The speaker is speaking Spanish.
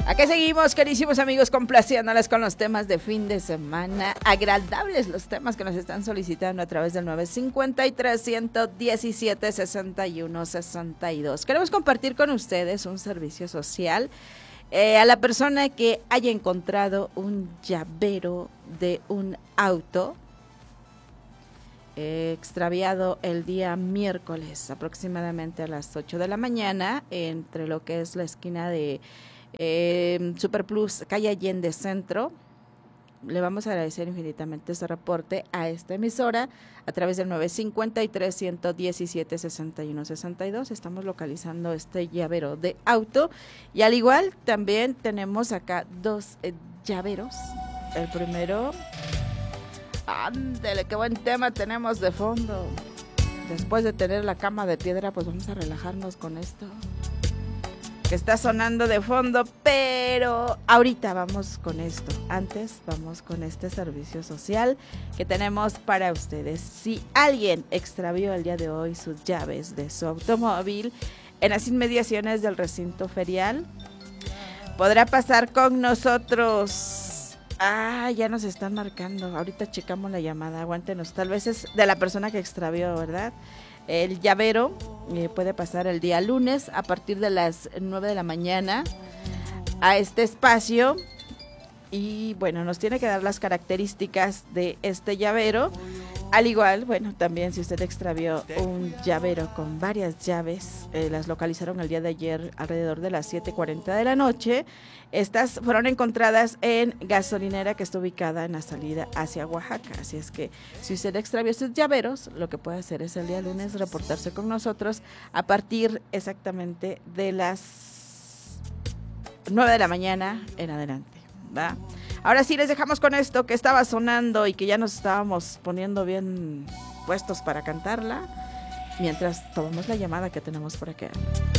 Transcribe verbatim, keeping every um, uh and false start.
Aquí seguimos, queridísimos amigos, complaciéndoles con los temas de fin de semana, agradables los temas que nos están solicitando a través del nueve cinco tres, uno uno siete, seis uno seis dos. Queremos compartir con ustedes un servicio social eh, a la persona que haya encontrado un llavero de un auto eh, extraviado el día miércoles, aproximadamente a las ocho de la mañana, entre lo que es la esquina de Eh, Super Plus, calle Allende Centro. Le vamos a agradecer infinitamente este reporte a esta emisora a través del nueve cinco tres, uno uno siete, seis uno seis dos. Estamos localizando este llavero de auto y al igual también tenemos acá dos eh, llaveros. El primero, ándele, qué buen tema tenemos de fondo. Después de tener la cama de piedra, pues vamos a relajarnos con esto que está sonando de fondo, pero ahorita vamos con esto. Antes vamos con este servicio social que tenemos para ustedes. Si alguien extravió el día de hoy sus llaves de su automóvil en las inmediaciones del recinto ferial, podrá pasar con nosotros. Ah, ya nos están marcando. Ahorita checamos la llamada, aguántenos. Tal vez es de la persona que extravió, ¿verdad? El llavero eh, puede pasar el día lunes a partir de las nueve de la mañana a este espacio y bueno, nos tiene que dar las características de este llavero. Al igual, bueno, también si usted extravió un llavero con varias llaves, eh, las localizaron el día de ayer alrededor de las siete cuarenta de la noche. Estas fueron encontradas en gasolinera que está ubicada en la salida hacia Oaxaca. Así es que si usted extravió sus llaveros, lo que puede hacer es el día lunes reportarse con nosotros a partir exactamente de las nueve de la mañana en adelante, ¿va? Ahora sí les dejamos con esto que estaba sonando y que ya nos estábamos poniendo bien puestos para cantarla, mientras tomamos la llamada que tenemos por acá.